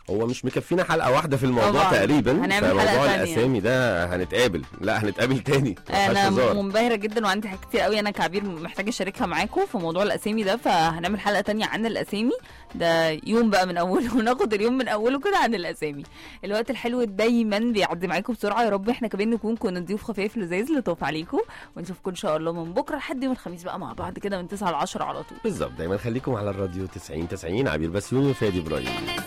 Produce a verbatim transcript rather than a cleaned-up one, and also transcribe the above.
هو مش مكفينا حلقه واحده في الموضوع طبعاً. تقريبا، هنعمل فموضوع حلقة تانية. الاسامي ده هنتقابل، لا هنتقابل تاني. انا منبهره جدا وعندي حاجات كتير قوي انا كعبير محتاجه اشاركها معاكم في موضوع الاسامي ده، فهنعمل حلقه تانية عن الاسامي ده يوم بقى من اوله وناخد اليوم من اوله كده عن الاسامي. الوقت الحلو دايما بيعدي معاكم بسرعه، يا رب احنا كمان نكون كنا ضيوف خفيف لذيذ لطوف عليكم، ونشوفكم ان شاء الله من بكره لحد يوم الخميس بقى مع بعض كده من تسعة ل عشرة على طول. بالظبط، دايما خليكم على الراديو تسعين تسعين. عبير بسيوني وفادي ابراهيم.